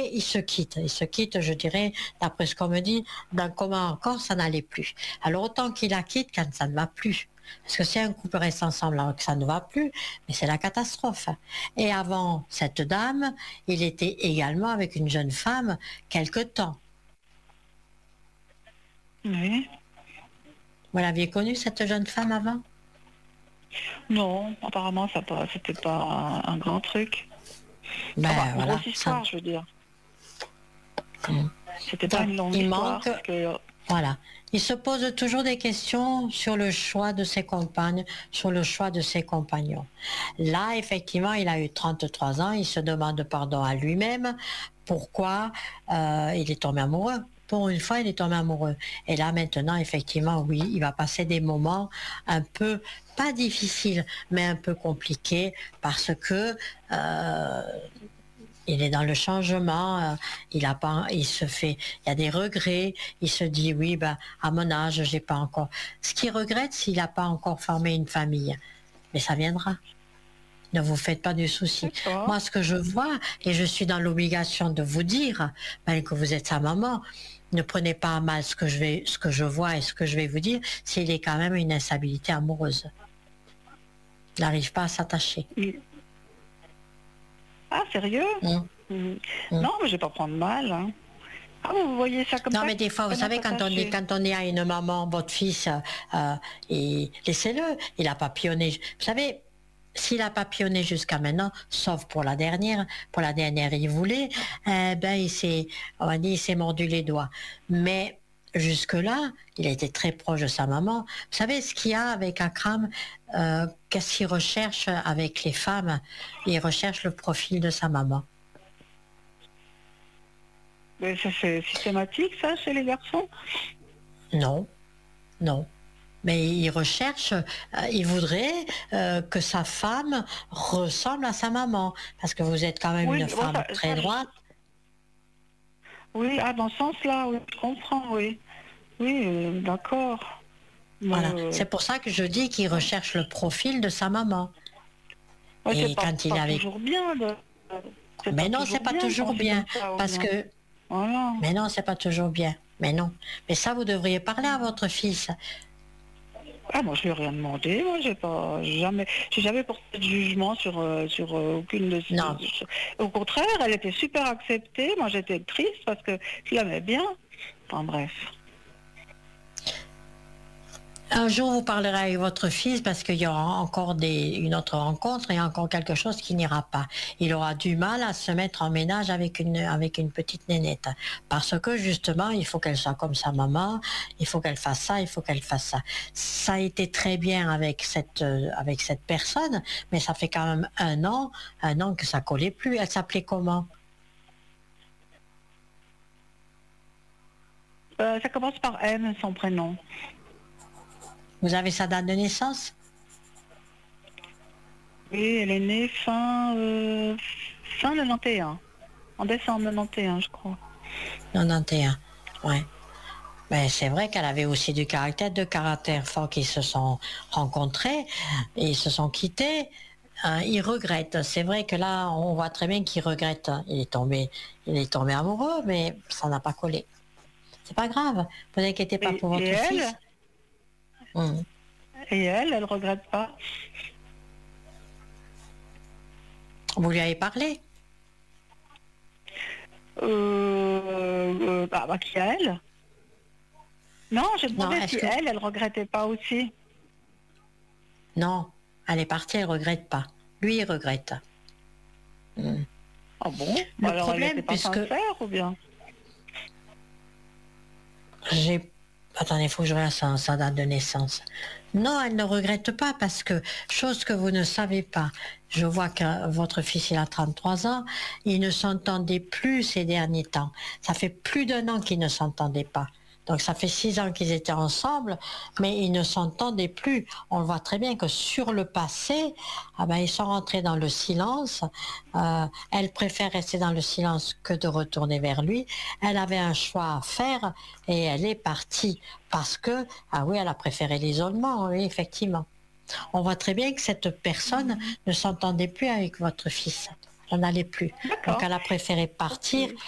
mais ils se quittent, je dirais, d'après ce qu'on me dit, d'un commun accord, ça n'allait plus. Alors autant qu'il la quitte quand ça ne va plus. Parce que si un couple reste ensemble alors que ça ne va plus, mais c'est la catastrophe. Et avant cette dame, il était également avec une jeune femme quelque temps. Oui. Vous l'aviez connue, cette jeune femme, avant? Non, apparemment, c'était pas un grand truc. Ben Enfin, une voilà. grosse histoire, je veux dire. C'était pas Donc, une longue il histoire. manque, Parce que, voilà. Il se pose toujours des questions sur le choix de ses compagnes, sur le choix de ses compagnons. Là, effectivement, il a eu 33 ans, il se demande pardon à lui-même. Pourquoi il est tombé amoureux? Pour une fois, il est tombé amoureux. Et là, maintenant, effectivement, oui, il va passer des moments un peu, pas difficiles, mais un peu compliqués, parce que il est dans le changement, il a pas, il se fait, il y a des regrets, il se dit oui, ben, à mon âge, j'ai pas encore. Ce qu'il regrette, s'il n'a pas encore formé une famille, mais ça viendra. Ne vous faites pas de soucis. d'accord. Moi, ce que je vois, et je suis dans l'obligation de vous dire, ben, que vous êtes sa maman, ne prenez pas à mal ce que je vois et ce que je vais vous dire, s'il est quand même une instabilité amoureuse. Il n'arrive pas à s'attacher. Ah, sérieux? Hum, hum. Non, mais je vais pas prendre mal. Hein. Ah, vous voyez ça comme Non, ça? mais des fois, vous Comment savez, s'attacher? quand on est à une maman, votre fils, et laissez-le, il a papillonné. Vous savez, s'il a papillonné jusqu'à maintenant, sauf pour la dernière, il voulait, ben, on va dire, il s'est mordu les doigts. Mais jusque-là, il a été très proche de sa maman. Vous savez, ce qu'il y a avec Akram, qu'est-ce qu'il recherche avec les femmes? Il recherche le profil de sa maman. Mais c'est systématique, ça, chez les garçons? Non, non. Mais il recherche, il voudrait que sa femme ressemble à sa maman. Parce que vous êtes quand même Oui, une bon, femme très droite. oui, ah, dans ce sens-là, oui, je comprends, oui. Oui, d'accord. Voilà. C'est pour ça que je dis qu'il recherche le profil de sa maman. Ouais, Et c'est quand il est pas avec... toujours bien. Mais non, c'est pas De toujours penser bien. comme ça, ou Parce bien. que... Voilà. Mais non, c'est pas toujours bien. Mais non. Mais ça, vous devriez parler à votre fils. Ah, moi, je lui ai rien demandé. Moi, j'ai jamais porté de jugement sur aucune de Non. ces. Au contraire, elle était super acceptée. Moi, j'étais triste parce que je l'aimais bien. Enfin, bref. Un jour, vous parlerez avec votre fils parce qu'il y aura encore une autre rencontre et encore quelque chose qui n'ira pas. Il aura du mal à se mettre en ménage avec une petite nénette. Parce que justement, il faut qu'elle soit comme sa maman, il faut qu'elle fasse ça, il faut qu'elle fasse ça. Ça a été très bien avec cette personne, mais ça fait quand même un an que ça collait plus. Elle s'appelait comment? Ça commence par M, son prénom. Vous avez sa date de naissance? Oui, elle est née fin 91. En décembre 91, je crois. 91, ouais. Mais c'est vrai qu'elle avait aussi du caractère, deux caractères forts qui se sont rencontrés et ils se sont quittés. Il regrette. C'est vrai que là, on voit très bien qu'il regrette. Il est tombé amoureux, mais ça n'a pas collé. C'est pas grave. Vous inquiétez pas pour votre fils. Et elle regrette pas. Vous lui avez parlé? Qui à elle? Non, j'ai demandé Non, si elle regrettait pas aussi. Non, elle est partie, elle regrette pas. Lui, il regrette. Ah bon? Le Alors elle problème, n'était pas sincère ou bien? Attendez, il faut que je regarde sa date de naissance. Non, elle ne regrette pas parce que, chose que vous ne savez pas, je vois que votre fils il a 33 ans, ils ne s'entendaient plus ces derniers temps. Ça fait plus d'1 an qu'ils ne s'entendaient pas. Donc ça fait 6 ans qu'ils étaient ensemble, mais ils ne s'entendaient plus. On le voit très bien que sur le passé, ils sont rentrés dans le silence. Elle préfère rester dans le silence que de retourner vers lui. Elle avait un choix à faire et elle est partie parce que, elle a préféré l'isolement, oui, effectivement. On voit très bien que cette personne ne s'entendait plus avec votre fils. Ça n'allait plus. Donc elle a préféré partir